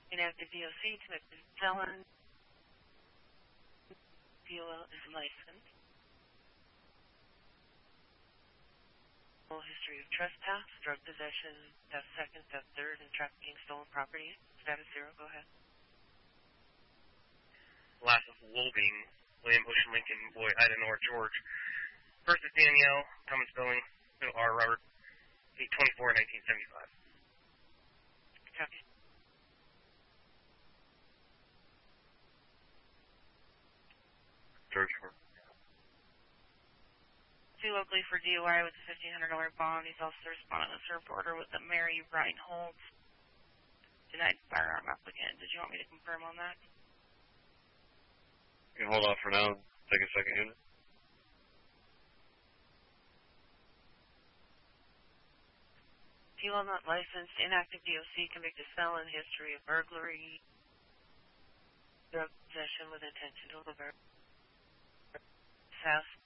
Inactive DOC, convicted felon. DOL is licensed. History of trespass, drug possession, theft second, theft third, and trafficking stolen property. Status 0, go ahead. Last of Wolbing, William Ocean Lincoln, Boy, Ida Nor, George. First is Danielle, common spelling, middle R, Robert, 8/24, 1975. Copy. George. Sue Oakley for DUI with a $1,500 bond. He's also the respondent of the served order with the Mary Reinholds. Denied firearm applicant. Did you want me to confirm on that? You can hold off for now. Take a second unit. DUI not licensed. Inactive DOC, convicted felon. History of burglary. Drug possession with intention to deliver. Theft.